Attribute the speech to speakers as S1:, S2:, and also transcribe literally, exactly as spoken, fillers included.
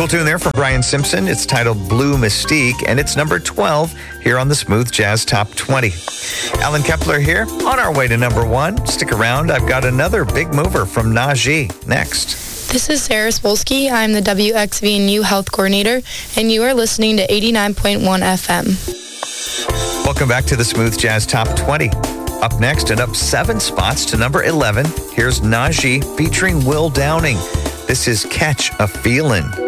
S1: Cool tune there from Brian Simpson. It's titled Blue Mystique, and it's number twelve here on the Smooth Jazz Top twenty. Alan Kepler here, on our way to number one. Stick around. I've got another big mover from Najee next.
S2: This is Sarah Spolsky. I'm the W X V N U Health Coordinator, and you are listening to eighty-nine point one F M.
S1: Welcome back to the Smooth Jazz Top twenty. Up next and up seven spots to number eleven, here's Najee featuring Will Downing. This is Catch a Feelin'.